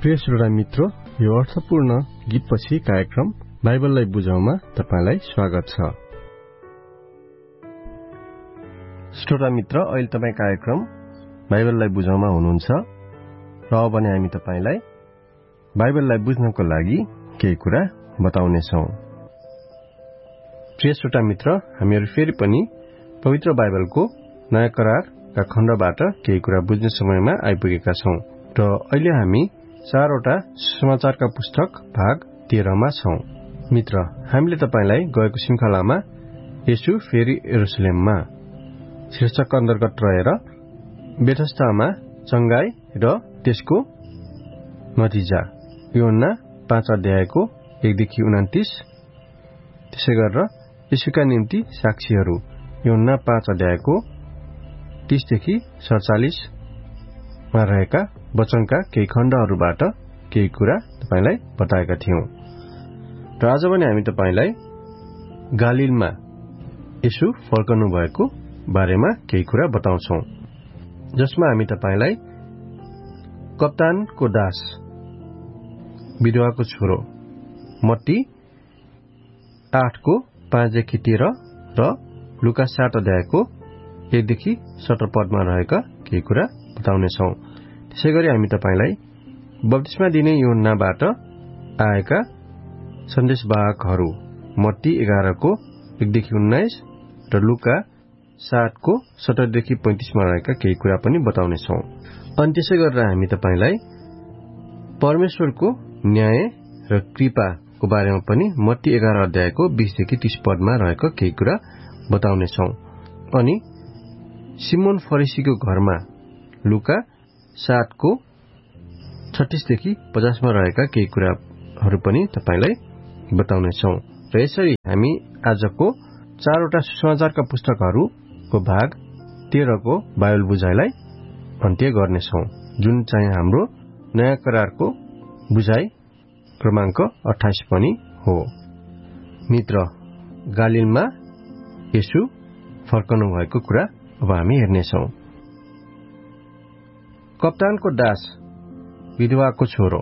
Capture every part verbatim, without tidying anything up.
प्रिय श्रोता मित्र, यो अर्थपूर्ण गीतपछि कार्यक्रम बाइबललाई बुझाउमा तपाईलाई स्वागत छ। श्रोता मित्र, अहिले तपाईँ कार्यक्रम बाइबललाई बुझाउमा हुनुहुन्छ र अब भने हामी तपाईलाई बाइबललाई बुझ्नको लागि केही कुरा बताउनेछौँ। प्रिय श्रोता मित्र, हामीहरू फेरि पनि पवित्र बाइबलको नयाँ करारका खण्डबाट केही कुरा बुझ्ने समयमा आइपुगेका छौँ र अहिले हामी चारवटा समाचारका पुस्तक भाग तेह्रमा छौं। मित्र, हामीले तपाईलाई गएको श्रृंखलामा येशू फेरि यरुशलेममा शीर्षक अन्तर्गत रहेर बेथस्दामा चंगाई र त्यसको नतिजा यूहन्ना पाँच अध्यायको एकदेखि उनातीस, त्यसै गरेर येशूका निम्ति साक्षीहरू यूहन्ना पाँच अध्यायको तीसदेखि सडचालिसमा रहेका वचनका केही खण्डहरूबाट केही कुरा तपाईलाई बताएका थियौं। र आज भने हामी तपाईलाई गालिलमा येशू फर्कनु भएको बारेमा केही कुरा बताउँछौं, जसमा हामी तपाईलाई कप्तानको दास, विधवाको छोरो, मत्ती आठको पाँचदेखि तेह्र र लुका सात अध्यायको एकदेखि सत्र पदमा रहेका केही कुरा बताउनेछौं। त्यसै गरी हामी तपाईलाई बप्तिस्मा दिने यूहन्नाबाट आएका सन्देशवाहकहरू मत्ती एघारको एकदेखि उन्नाइस र लुका सातको सत्रदेखि पैंतिसमा रहेका केही कुरा पनि बताउनेछौं। अनि त्यसै गरेर हामी तपाईलाई परमेश्वरको न्याय र कृपाको बारेमा पनि मत्ती एघार अध्यायको बीसदेखि तीस पदमा रहेका केही कुरा बताउनेछौं। अनि सिमोन फरिसीको घरमा लुका सातको छत्तीसदेखि पचासमा रहेका केही कुराहरू पनि तपाईलाई बताउनेछौं। र यसरी हामी आजको चारवटा सुसमाचारका पुस्तकहरूको भाग तेह्रको बाइबल बुझाइलाई अन्त्य गर्नेछौं, जुन चाहिँ हाम्रो नयाँ करारको बुझाइ क्रमाङ्क अट्ठाइस पनि हो। मित्र, गालिलमा येशू फर्कनु भएको कुरा अब हामी हेर्नेछौं। कप्तानको दास, विधवाको छोरो,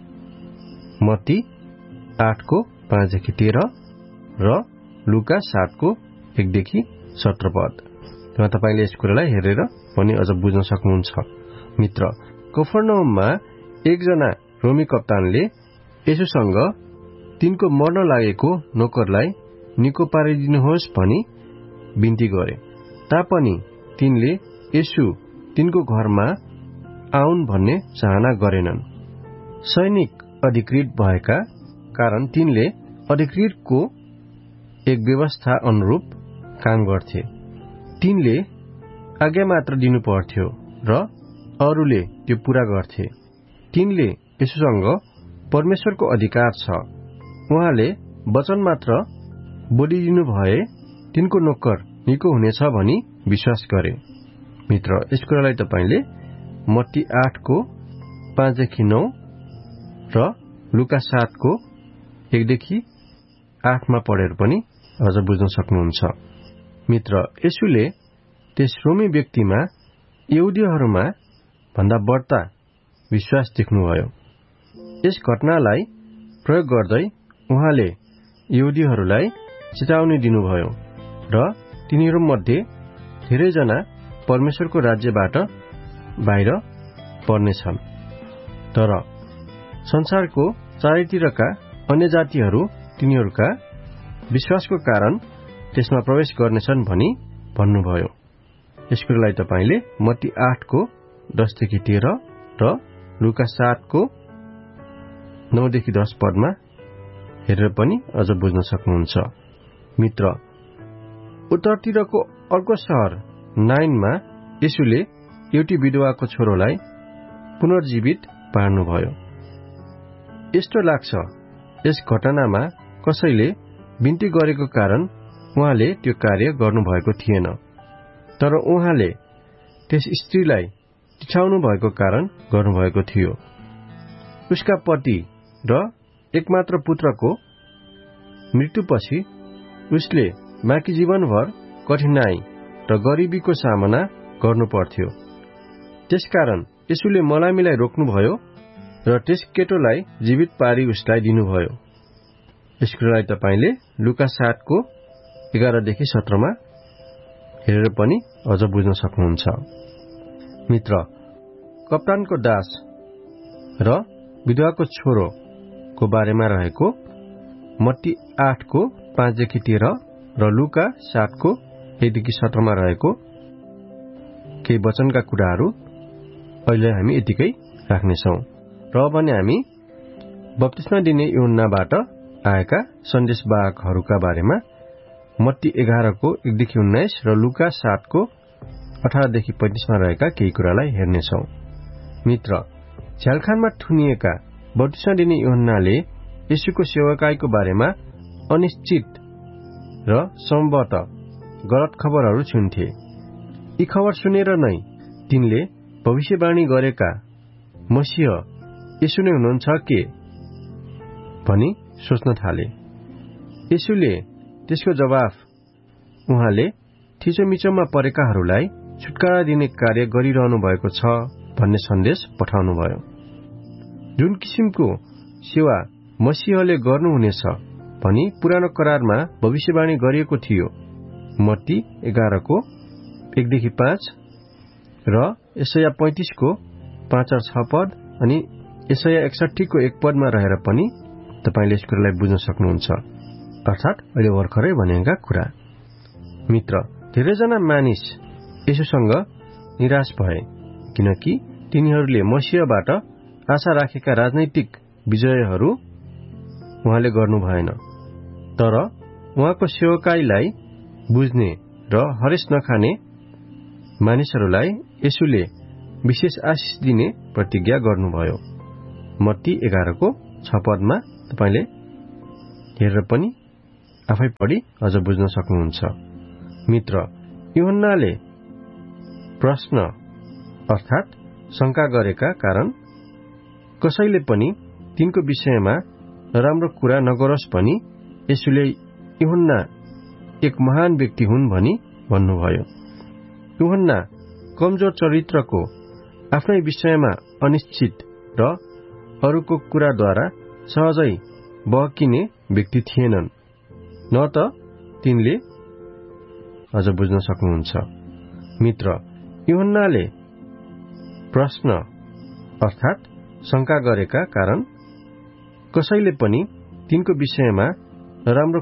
मत्ती आठको पाँचदेखि तेह्र र लुका सातको एकदेखि सत्र पद। त्यहाँ तपाईले यस कुरालाई हेरेर पनि अझ बुझ्न सक्नुहुन्छ। मित्र, कफरनहुममा एकजना रोमी कप्तानले येशूसँग तिनको मर्न लागेको नोकरलाई निको पारिदिनुहोस् भनी बिन्ती गरे तापनि तिनले येशू तिनको घरमा आउन् भन्ने चाहना गरेनन्। सैनिक अधिकृत भएका कारण तिनले अधिकृतको एक व्यवस्था अनुरूप काम गर्थे। तिनले आज्ञा मात्र दिनु पर्थ्यो र अरूले त्यो पूरा गर्थे। तिनले यसोसँग परमेश्वरको अधिकार छ, उहाँले वचन मात्र बोलिदिनु भए तिनको नोकर निको हुनेछ भनी विश्वास गरे। मित्र, यस कुरालाई तपाईले मत्ती आठको पाँचदेखि नौ र लुका सातको एकदेखि आठमा पढेर पनि अझ बुझ्न सक्नुहुन्छ। मित्र, येशूले त्यस रोमी व्यक्तिमा यहुदीहरूमा भन्दा बढ्ता विश्वास देख्नुभयो। यस घटनालाई प्रयोग गर्दै उहाँले यहुदीहरूलाई चेतावनी दिनुभयो र तिनीहरूमध्ये धेरैजना परमेश्वरको राज्यबाट बाहिर पर्नेछन्, तर संसारको चारैतिरका अन्य जातिहरू तिनीहरूका विश्वासको कारण त्यसमा प्रवेश गर्नेछन् भनी भन्नुभयो। यस कुरालाई तपाईले मत्ती आठको दसदेखि तेह्र र लुका सातको नौदेखि दस पदमा हेरेर पनि अझ बुझ्न सक्नुहुन्छ। मित्र, उत्तरतिरको अर्को शहर नाइनमा येशूले एउटी विधवाको छोरोलाई पुनर्जीवित पार्नुभयो। यस्तो लाग्छ, यस घटनामा कसैले बिन्ती गरेको कारण उहाँले त्यो कार्य गर्नुभएको थिएन, तर उहाँले त्यस स्त्रीलाई तिछाउनु भएको कारण गर्नुभएको थियो। उसका पति र एकमात्र पुत्रको मृत्युपछि उसले बाँकी जीवनभर कठिनाई र गरिबीको सामना गर्नु पर्थ्यो। त्यसकारण येशूले मलामीलाई रोक्नुभयो र त्यस केटोलाई जीवित पारी उसलाई दिनुभयो। यस कुरालाई तपाईले लुका सातको एघारदेखि सत्रमा हेरेर पनि अझ बुझ्न सक्नुहुन्छ। मित्र, कप्तानको दास र विधवाको छोरोको बारेमा रहेको मत्ती आठको पाँचदेखि तेह्र र लुका सातको एकदेखि सत्रमा रहेको केही वचनका कुराहरू अहिले हामी यतिकै राख्नेछौँ। र भने हामी बप्तिस्मा दिने यूहन्नाबाट आएका सन्देशवाहकहरूका बारेमा मत्ती एघारको एकदेखि उन्नाइस र लुका सातको अठारदेखि पैंतिसमा रहेका केही कुरालाई हेर्नेछौँ। मित्र, झ्यालखानमा थुनिएका बप्तिस्मा दिने यूहन्नाले येशूको सेवकाईको बारेमा अनिश्चित र सम्भवतः गलत खबरहरू सुन्थे। यी खबर सुनेर नै तिनले भविष्यवाणी गरेका मसीह येशू नै हुनुहुन्छ के भनी सोच्न थाले। येशूले त्यसको जवाफ उहाँले थिचोमिचोमा परेकाहरूलाई छुटकारा दिने कार्य गरिरहनु भएको छ भन्ने सन्देश पठाउनुभयो। जुन किसिमको सेवा मसीहले गर्नुहुनेछ भनी पुरानो करारमा भविष्यवाणी गरिएको थियो। मत्ती एघारको एकदेखि पाँच र यसया पैंतिसको पाँच र छ पद अनि यसया एकसठीको एक पदमा रहेर पनि तपाईले यस कुरालाई बुझ्न सक्नुहुन्छ, अर्थात् अहिले भर्खरै भनेका कुरा। मित्र, धेरैजना मानिस येशूसँग निराश भए किनकि तिनीहरूले मसीहबाट आशा राखेका राजनैतिक विजयहरू उहाँले गर्नु भएन। तर उहाँको सेवकाईलाई बुझ्ने र हरेस नखाने मानिसहरूलाई येशूले विशेष आशिष दिने प्रतिज्ञा गर्नुभयो। मत्ती एघारको छ पदमा तपाईले हेरेर पनि आफै पढी अझ बुझ्न सक्नुहुन्छ। मित्र, यूहन्नाले प्रश्न अर्थात् शंका गरेका कारण कसैले पनि तिनको विषयमा नराम्रो कुरा नगरोस् भनी येशूले यूहन्ना एक महान व्यक्ति हुन् भनी भन्नुभयो। यूहन्ना कमजोर चरित्रको, आफ्नै विषयमा अनिश्चित र अरूको कुराद्वारा सहजै बहकिने व्यक्ति थिएनन्। न त तिनले अझ बुझ्न सक्नुहुन्छ। मित्र, यूहन्नाले प्रश्न अर्थात् शंका गरेका कारण कसैले पनि तिनको विषयमा नराम्रो